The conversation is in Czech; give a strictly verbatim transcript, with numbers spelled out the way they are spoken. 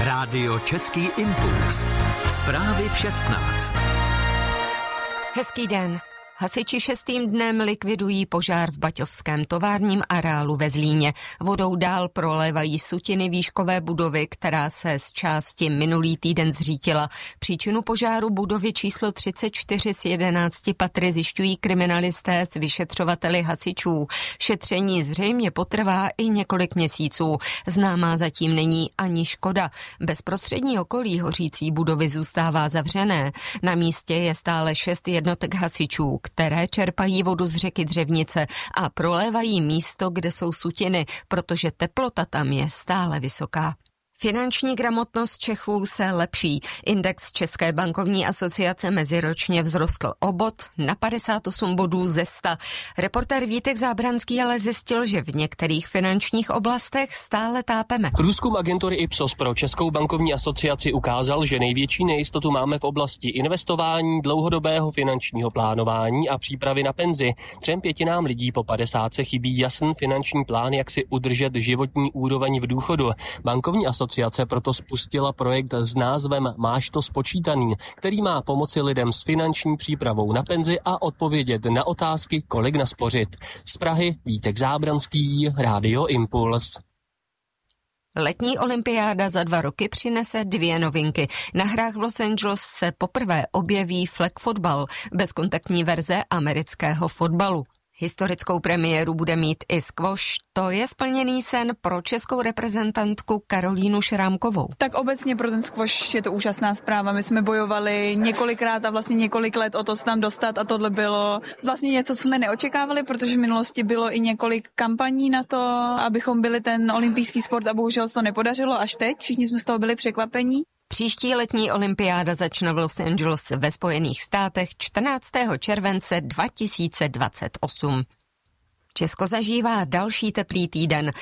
Rádio Český impuls. Zprávy v šestnáct. Hezký den. Hasiči šestým dnem likvidují požár v baťovském továrním areálu ve Zlíně. Vodou dál prolévají sutiny výškové budovy, která se z části minulý týden zřítila. Příčinu požáru budovy číslo třicet čtyři z jedenácti patry zjišťují kriminalisté s vyšetřovateli hasičů. Šetření zřejmě potrvá i několik měsíců. Známá zatím není ani škoda. Bezprostřední okolí hořící budovy zůstává zavřené. Na místě je stále šest jednotek hasičů, které čerpají vodu z řeky Dřevnice a prolévají místo, kde jsou sutiny, protože teplota tam je stále vysoká. Finanční gramotnost Čechů se lepší. Index České bankovní asociace meziročně vzrostl o bod na padesát osm bodů ze sta. Reportér Vítek Zábranský ale zjistil, že v některých finančních oblastech stále tápeme. Průzkum agentury Ipsos pro Českou bankovní asociaci ukázal, že největší nejistotu máme v oblasti investování, dlouhodobého finančního plánování a přípravy na penzi. Třem pětinám lidí po padesátce chybí jasný finanční plán, jak si udržet životní úroveň v důchodu. Bankovní asociace Asociace proto spustila projekt s názvem Máš to spočítaný, který má pomoci lidem s finanční přípravou na penzi a odpovědět na otázky, kolik naspořit. Z Prahy Vítek Zábranský, Rádio Impuls. Letní olympiáda za dva roky přinese dvě novinky. Na hrách v Los Angeles se poprvé objeví flag fotbal, bezkontaktní verze amerického fotbalu. Historickou premiéru bude mít i squash. To je splněný sen pro českou reprezentantku Karolínu Šrámkovou. Tak obecně pro ten squash je to úžasná zpráva. My jsme bojovali několikrát a vlastně několik let o to se tam dostat a tohle bylo vlastně něco, co jsme neočekávali, protože v minulosti bylo i několik kampaní na to, abychom byli ten olympijský sport a bohužel se to nepodařilo až teď. Všichni jsme z toho byli překvapení. Příští letní olympiáda začne v Los Angeles ve Spojených státech čtrnáctého července dva tisíce dvacet osm. Česko zažívá další teplý týden.